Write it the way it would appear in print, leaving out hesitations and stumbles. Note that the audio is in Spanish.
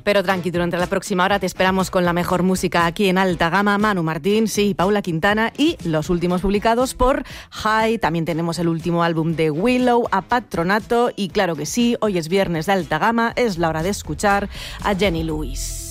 Pero tranqui, durante la próxima hora te esperamos con la mejor música aquí en Alta Gama. Manu Martín, sí, Paula Quintana y los últimos publicados por High. También tenemos el último álbum de Willow, a Patronato y claro que sí, hoy es viernes de Alta Gama, es la hora de escuchar a Jenny Lewis.